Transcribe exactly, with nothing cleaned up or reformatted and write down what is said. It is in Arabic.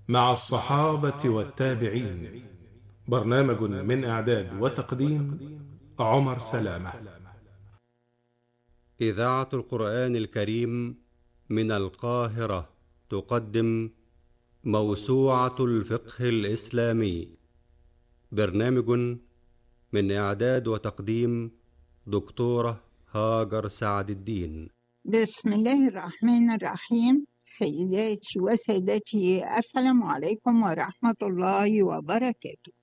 مع الصحابة والتابعين. برنامج من إعداد وتقديم عمر سلامة. إذاعة القرآن الكريم من القاهرة تقدم موسوعة الفقه الإسلامي. برنامج من إعداد وتقديم دكتورة هاجر سعد الدين. بسم الله الرحمن الرحيم. سيداتي وسادتي، السلام عليكم ورحمة الله وبركاته.